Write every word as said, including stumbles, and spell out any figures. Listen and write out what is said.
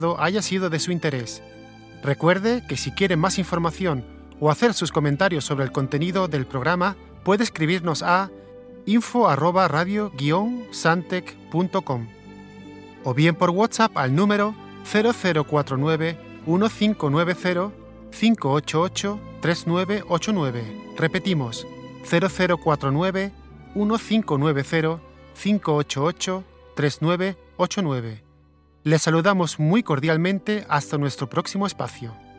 haya sido de su interés. Recuerde que si quiere más información o hacer sus comentarios sobre el contenido del programa, puede escribirnos a info arroba radio guion santec punto com o bien por WhatsApp al número cero cero cuatro nueve uno cinco nueve cero cinco ocho ocho tres nueve ocho nueve. Repetimos, cero cero cuatro nueve uno cinco nueve cero cinco ocho ocho tres nueve ocho nueve. Les saludamos muy cordialmente hasta nuestro próximo espacio.